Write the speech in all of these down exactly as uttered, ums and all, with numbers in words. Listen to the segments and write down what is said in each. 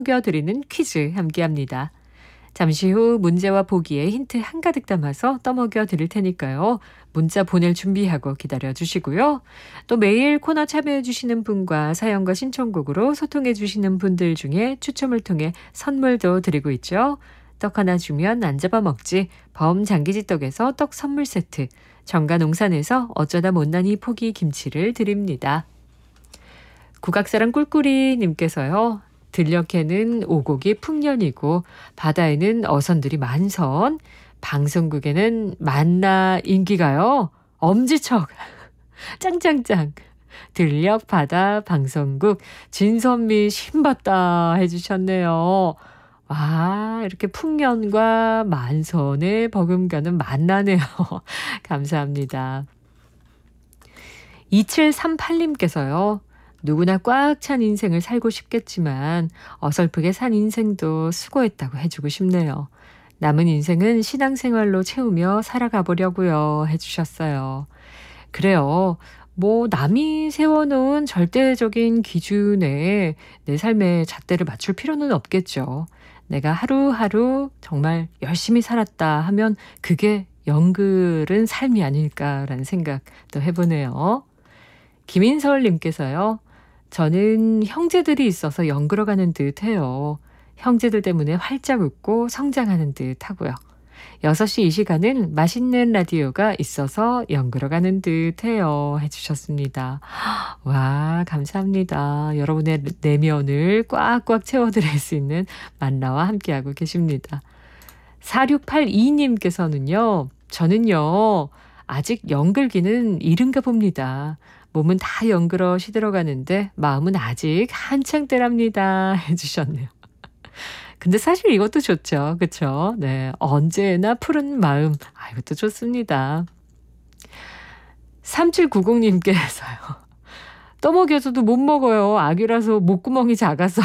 드리는 퀴즈 함께합니다. 잠시 후 문제와 보기에 힌트 한가득 담아서 떠먹여 드릴 테니까요. 문자 보낼 준비하고 기다려 주시고요. 또 매일 코너 참여해 주시는 분과 사연과 신청곡으로 소통해 주시는 분들 중에 추첨을 통해 선물도 드리고 있죠. 떡 하나 주면 안 잡아먹지 범장기지 떡에서 떡 선물 세트, 정가농산에서 어쩌다 못난이 포기 김치를 드립니다. 국악사랑 꿀꿀이님께서요. 들녘에는 오곡이 풍년이고 바다에는 어선들이 만선, 방송국에는 만나 인기가요. 엄지척, 짱짱짱. 들녘 바다 방송국 진선미 신봤다 해주셨네요. 와, 이렇게 풍년과 만선의 버금가는 만나네요. 감사합니다. 이칠삼팔님께서요. 누구나 꽉 찬 인생을 살고 싶겠지만 어설프게 산 인생도 수고했다고 해주고 싶네요. 남은 인생은 신앙생활로 채우며 살아가 보려고요 해주셨어요. 그래요. 뭐 남이 세워놓은 절대적인 기준에 내 삶의 잣대를 맞출 필요는 없겠죠. 내가 하루하루 정말 열심히 살았다 하면 그게 영글은 삶이 아닐까라는 생각도 해보네요. 김인설님께서요. 저는 형제들이 있어서 연그러가는 듯 해요. 형제들 때문에 활짝 웃고 성장하는 듯 하고요. 여섯 시 이 시간은 맛있는 라디오가 있어서 연그러가는 듯 해요 해주셨습니다. 와, 감사합니다. 여러분의 내면을 꽉꽉 채워드릴 수 있는 만나와 함께하고 계십니다. 사육팔이님께서는요. 저는요. 아직 연글기는 이른가 봅니다. 몸은 다 연그러 시들어가는데 마음은 아직 한창 때랍니다 해주셨네요. 근데 사실 이것도 좋죠. 그렇죠? 네, 언제나 푸른 마음. 아, 이것도 좋습니다. 삼칠구공님께서요. 떠먹여서도 못 먹어요. 아기라서 목구멍이 작아서.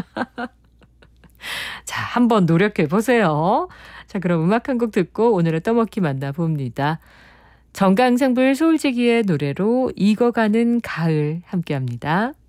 자, 한번 노력해보세요. 자, 그럼 음악 한 곡 듣고 오늘의 떠먹기 만나봅니다. 정강상불 소울지기의 노래로 익어가는 가을 함께합니다.